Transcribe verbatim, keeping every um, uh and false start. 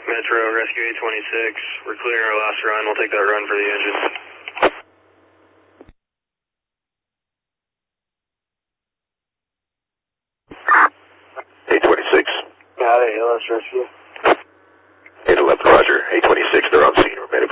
Metro, rescue eight twenty-six. We're clearing our last run. We'll take that run for the engine. eight twenty-six. Got it, let's rescue. eight eleven, roger. eight twenty-six, they're on scene. We're medical.